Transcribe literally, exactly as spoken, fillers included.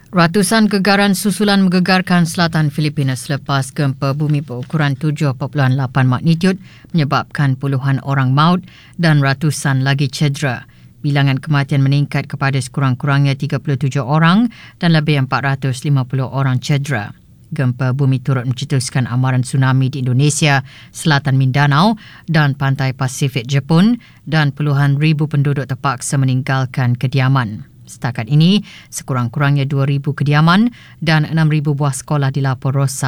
Ratusan gegaran susulan menggegarkan selatan Filipina selepas gempa bumi berukuran tujuh perpuluhan lapan magnitud menyebabkan puluhan orang maut dan ratusan lagi cedera. Bilangan kematian meningkat kepada sekurang-kurangnya tiga puluh tujuh orang dan lebih empat ratus lima puluh orang cedera. Gempa bumi turut mencetuskan amaran tsunami di Indonesia, Selatan Mindanao dan pantai Pasifik Jepun dan puluhan ribu penduduk terpaksa meninggalkan kediaman. Setakat ini, sekurang-kurangnya dua ribu kediaman dan enam ribu buah sekolah dilapor rosak